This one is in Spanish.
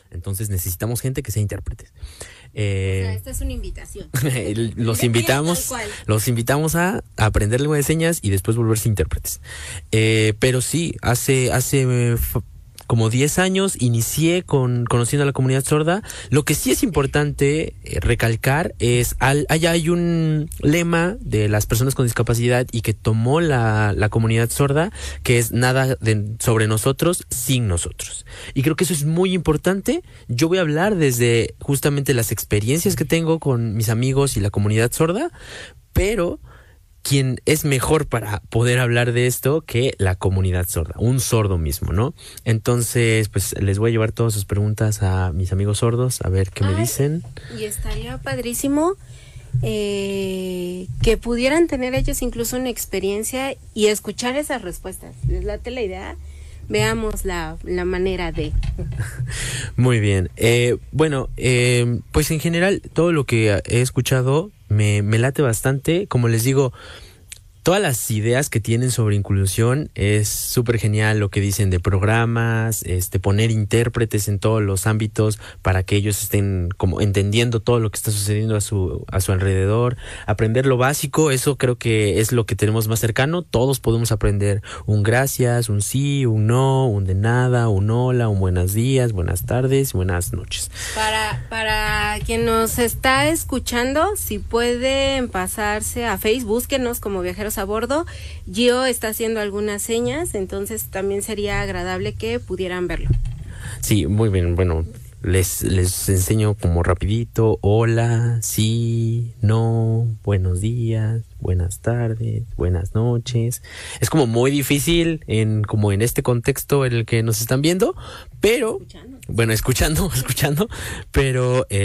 Entonces necesitamos gente que sea intérpretes. O sea, esta es una invitación. Los invitamos a aprender lengua de señas y después volverse intérpretes. Pero sí, hace como 10 años inicié conociendo a la comunidad sorda. Lo que sí es importante recalcar es, hay un lema de las personas con discapacidad y que tomó la comunidad sorda, que es nada sobre nosotros sin nosotros. Y creo que eso es muy importante. Yo voy a hablar desde justamente las experiencias que tengo con mis amigos y la comunidad sorda, pero quien es mejor para poder hablar de esto que la comunidad sorda, un sordo mismo, ¿no? Entonces, pues les voy a llevar todas sus preguntas a mis amigos sordos, a ver qué me dicen. Y estaría padrísimo que pudieran tener ellos incluso una experiencia y escuchar esas respuestas. ¿Les late la idea? Veamos la manera de... Muy bien. Pues en general, todo lo que he escuchado me late bastante. Como les digo, todas las ideas que tienen sobre inclusión es súper genial. Lo que dicen de programas, poner intérpretes en todos los ámbitos para que ellos estén como entendiendo todo lo que está sucediendo a su alrededor. Aprender lo básico, eso creo que es lo que tenemos más cercano. Todos podemos aprender un gracias, un sí, un no, un de nada, un hola, un buenos días, buenas tardes, buenas noches. Para quien nos está escuchando, si pueden pasarse a Facebook, búsquenos como Viajeros a Bordo. Gio está haciendo algunas señas, entonces también sería agradable que pudieran verlo. Sí, muy bien. Bueno, les enseño como rapidito. Hola, sí, no, buenos días, buenas tardes, buenas noches. Es como muy difícil en este contexto en el que nos están viendo, pero escuchando, pero